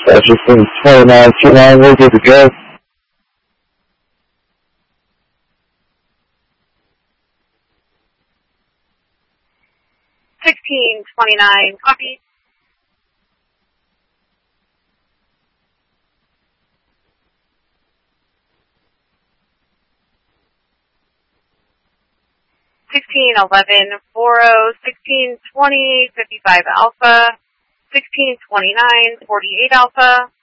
Register 2929, we're good to go. 1629, copy. Sixteen 11 40 16 20 55 Alpha 16 29 48 Alpha